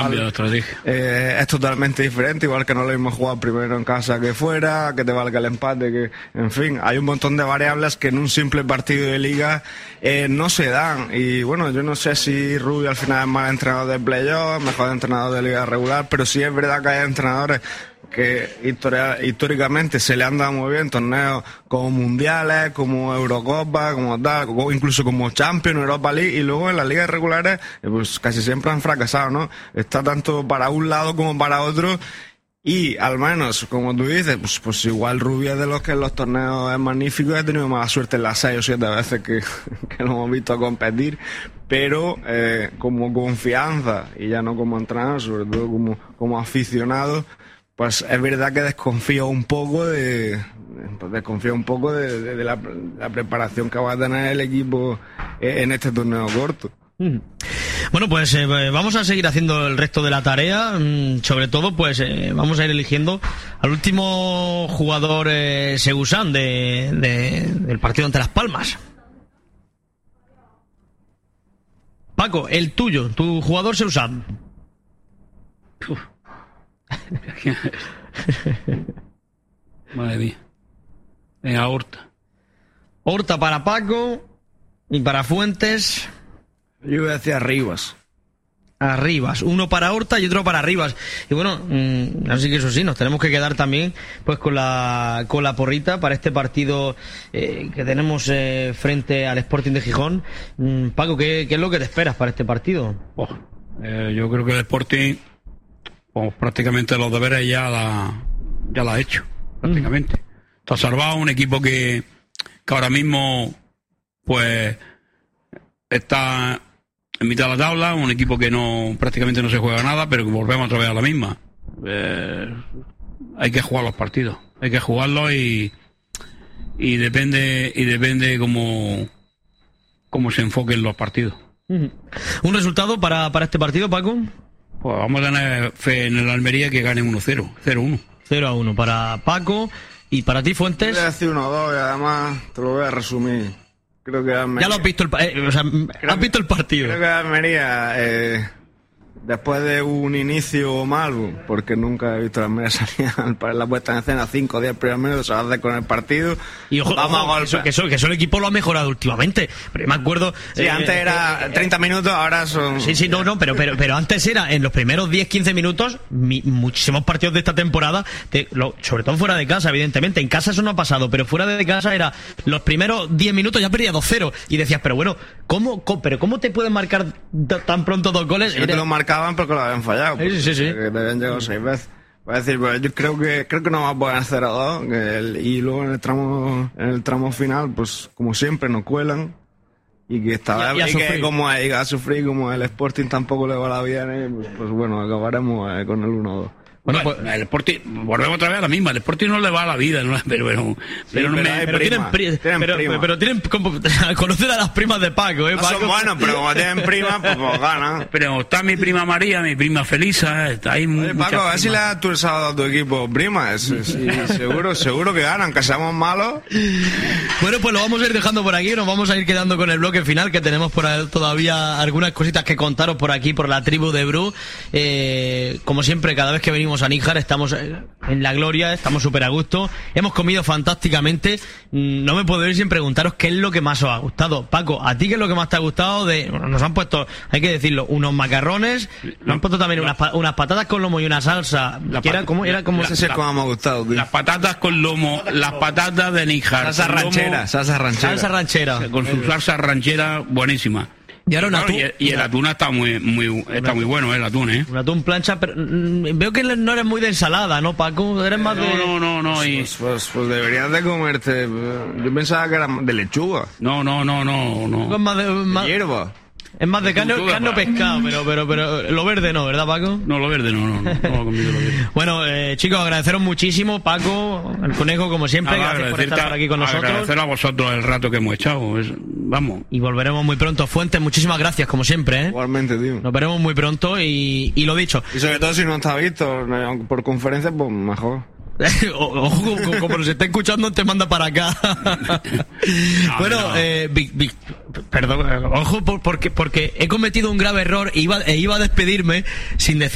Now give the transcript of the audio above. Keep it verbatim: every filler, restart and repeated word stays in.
igual eh, es totalmente diferente, igual que no lo mismo jugar primero en casa que fuera, que te valga el empate, que en fin, hay un montón de variables que en un simple partido de liga eh, no se dan. Y bueno, yo no sé si Rubio al final es mal entrenador de playoff, mejor entrenador de liga regular, pero sí es verdad que hay entrenadores que historia, históricamente se le han dado muy bien torneos como mundiales, como Eurocopa, como tal, o incluso como Champions, Europa League, y luego en las ligas regulares pues casi siempre han fracasado, ¿no? Está tanto para un lado como para otro, y al menos, como tú dices, pues, pues igual Rubio es de los que en los torneos es magnífico, he tenido mala suerte en las seis o siete veces que, que lo hemos visto competir, pero eh, como confianza, y ya no como entrenador, sobre todo como, como aficionado, pues es verdad que desconfío un poco de desconfío un poco de, de, de la, la preparación que va a tener el equipo en este torneo corto. Bueno, pues eh, vamos a seguir haciendo el resto de la tarea. Sobre todo, pues eh, vamos a ir eligiendo al último jugador eh, Seusán de, de, del partido ante Las Palmas. Paco, el tuyo, tu jugador Seusán. Uf. Madre mía. Venga, Horta. Horta para Paco y para Fuentes. Yo voy a decir Arribas. Arribas, uno para Horta y otro para Arribas. Y bueno, mmm, así que eso sí, nos tenemos que quedar también pues con la con la porrita para este partido eh, que tenemos eh, frente al Sporting de Gijón. Mm, Paco, ¿qué, ¿qué es lo que te esperas para este partido? Oh, eh, yo creo que el Sporting, pues prácticamente los deberes ya la, ya la ha hecho, prácticamente. Mm. Está salvado, un equipo que, que ahora mismo pues está en mitad de la tabla, un equipo que no prácticamente no se juega nada, pero que volvemos otra vez a la misma. Eh, hay que jugar los partidos, hay que jugarlos y y depende y depende cómo cómo se enfoquen los partidos. Mm. ¿Un resultado para, para este partido, Paco? Pues vamos a tener fe en el Almería que gane uno cero, cero uno. cero a uno para Paco. ¿Y para ti, Fuentes? Voy a decir uno dos y además te lo voy a resumir. Creo que Almería... Ya lo has visto el, eh, o sea, creo has visto el partido. Creo que Almería, eh, después de un inicio malo, porque nunca he visto a Almería salir para la puesta en escena cinco o diez primeros minutos, se va a hacer con el partido. Y ojo, vamos ojo, a eso, que, eso, que eso el equipo lo ha mejorado últimamente. Pero me acuerdo... Sí, eh, antes era eh, treinta minutos, ahora son... Sí, sí, no, no, pero, pero, pero antes era en los primeros diez quince minutos, mi, muchísimos partidos de esta temporada, te, lo, sobre todo fuera de casa, evidentemente. En casa eso no ha pasado, pero fuera de casa era los primeros diez minutos ya perdía dos cero. Y decías, pero bueno, ¿cómo, cómo, pero ¿cómo te pueden marcar tan pronto dos goles? Si no te lo marcaban porque lo habían fallado. Sí, sí, sí. Que te habían llegado seis veces. Voy a decir, pues yo creo que creo que no va a poder hacer a dos, y luego en el tramo en el tramo final, pues como siempre nos cuelan y que esta vez y que como y a sufrir como el Sporting tampoco le va la vida, pues, pues bueno, acabaremos eh, con el uno dos. Bueno, pues el Sporting, volvemos otra vez a la misma, el Sporting no le va a la vida, ¿no? pero bueno, pero, sí, no me, pero tienen, pri, tienen pero, prima. Pero tienen como, conocer a las primas de Paco, ¿eh? No Paco. Son buenos, pero como tienen primas, pues, pues ganan. Pero está mi prima María, mi prima Felisa, está ahí. Oye, Paco, a ver si le das tú el sábado a tu equipo primas, sí, seguro, seguro que ganan, que seamos malos. Bueno, pues lo vamos a ir dejando por aquí, nos vamos a ir quedando con el bloque final, que tenemos por ahí todavía algunas cositas que contaros por aquí, por la tribu de Bru. Eh, como siempre, cada vez que venimos a Níjar estamos en la gloria, estamos súper a gusto, hemos comido fantásticamente. No me puedo ir sin preguntaros qué es lo que más os ha gustado. Paco, ¿a ti qué es lo que más te ha gustado? De, nos han puesto, hay que decirlo, unos macarrones, nos han puesto también unas, unas patatas con lomo y una salsa. Que era como, era como la, ese la, como me ha gustado, tío. Las patatas con lomo, las patatas de Níjar. Salsa ranchera, lomo, salsa ranchera. Salsa ranchera. Con su salsa ranchera buenísima. Y ahora un atún. Claro, y, y el atún está muy muy está muy bueno, ¿eh? El atún, ¿eh? Un atún plancha, pero mm, veo que no eres muy de ensalada, ¿no, Paco? Eres más no, de... No, no, no, pues, y... pues, pues, pues deberías de comerte... Yo pensaba que era de lechuga. No, no, no, no, no. Es más de... Más... de hierba. Es más de carne, carne o pescado, pero, pero, pero lo verde no, ¿verdad, Paco? No, lo verde no, no, no, no lo comido lo verde. Bueno, eh, chicos, agradeceros muchísimo, Paco, el conejo, como siempre, Nada, gracias por estar por aquí con nosotros. Agradecer a vosotros el rato que hemos echado, es, vamos. Y volveremos muy pronto. Fuentes, muchísimas gracias, como siempre, ¿eh? Igualmente, tío. Nos veremos muy pronto y, y lo dicho. Y sobre todo si no está visto por conferencia, pues mejor. Ojo, como, como nos está escuchando, te manda para acá. No, bueno, no. eh, Vic, Vic, perdón, ojo, por, porque, porque he cometido un grave error e iba, e iba a despedirme sin decir